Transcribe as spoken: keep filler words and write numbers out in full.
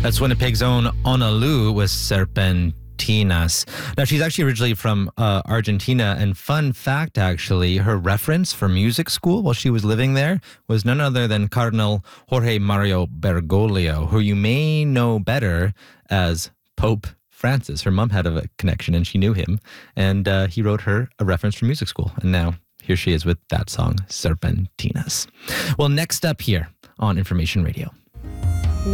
That's Winnipeg's own Onalu with Serpentinas. Now, she's actually originally from uh, Argentina, and fun fact, actually, her reference for music school while she was living there was none other than Cardinal Jorge Mario Bergoglio, who you may know better as Pope Francis. Her mom had a connection, and she knew him, and uh, he wrote her a reference for music school, and now here she is with that song, Serpentinas. Well, next up here on Information Radio.